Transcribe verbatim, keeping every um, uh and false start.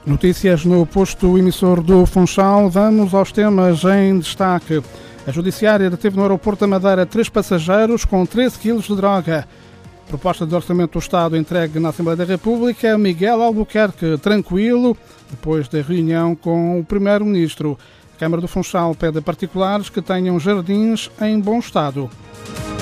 Notícias no posto emissor do Funchal. Vamos aos temas em destaque. A Judiciária deteve no aeroporto da Madeira três passageiros com treze quilos de droga. Proposta de orçamento do Estado entregue na Assembleia da República. Miguel Albuquerque tranquilo depois da reunião com o Primeiro-Ministro. A Câmara do Funchal pede a particulares que tenham jardins em bom estado.